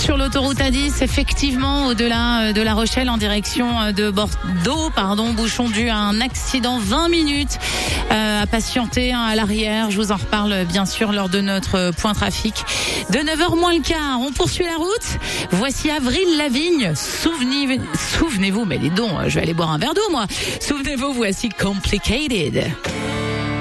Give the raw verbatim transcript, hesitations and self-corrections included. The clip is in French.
sur l'autoroute A dix, effectivement, au-delà de La Rochelle, en direction de Bordeaux, pardon, bouchon dû à un accident, vingt minutes euh, à patienter hein, à l'arrière. Je vous en reparle bien sûr lors de notre point trafic de neuf heures moins le quart. On poursuit la route. Voici Avril Lavigne. Souvenez, souvenez-vous, mais les dons, je vais aller boire un verre d'eau, moi. Souvenez-vous, voici Complicated.